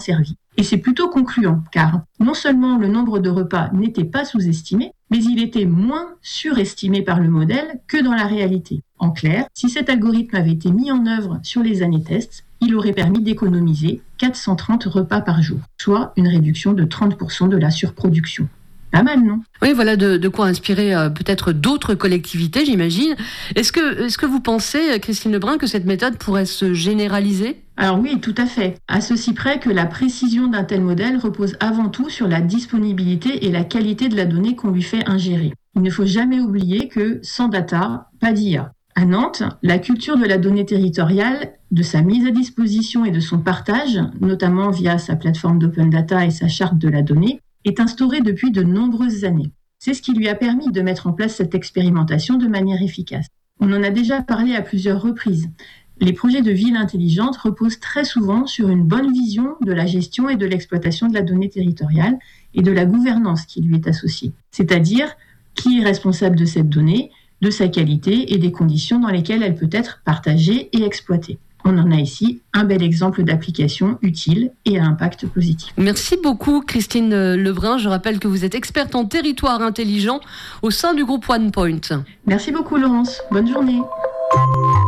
servis. Et c'est plutôt concluant, car non seulement le nombre de repas n'était pas sous-estimé, mais il était moins surestimé par le modèle que dans la réalité. En clair, si cet algorithme avait été mis en œuvre sur les années tests, il aurait permis d'économiser 430 repas par jour, soit une réduction de 30% de la surproduction. Pas mal, non ? Oui, voilà de quoi inspirer peut-être d'autres collectivités, j'imagine. Est-ce que vous pensez, Christine Lebrun, que cette méthode pourrait se généraliser ? Alors oui, tout à fait. À ceci près que la précision d'un tel modèle repose avant tout sur la disponibilité et la qualité de la donnée qu'on lui fait ingérer. Il ne faut jamais oublier que sans data, pas d'IA. À Nantes, la culture de la donnée territoriale, de sa mise à disposition et de son partage, notamment via sa plateforme d'open data et sa charte de la donnée, est instaurée depuis de nombreuses années. C'est ce qui lui a permis de mettre en place cette expérimentation de manière efficace. On en a déjà parlé à plusieurs reprises. Les projets de ville intelligente reposent très souvent sur une bonne vision de la gestion et de l'exploitation de la donnée territoriale et de la gouvernance qui lui est associée. C'est-à-dire qui est responsable de cette donnée, de sa qualité et des conditions dans lesquelles elle peut être partagée et exploitée. On en a ici un bel exemple d'application utile et à impact positif. Merci beaucoup Christine Lebrun. Je rappelle que vous êtes experte en territoire intelligent au sein du groupe OnePoint. Merci beaucoup Laurence. Bonne journée.